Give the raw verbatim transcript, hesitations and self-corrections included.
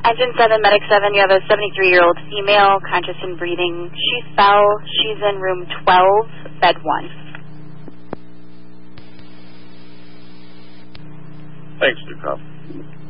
Engine seven, Medic seven, you have a seventy-three-year-old female, conscious and breathing. She fell. She's in room twelve, bed one. Thanks, Dukov.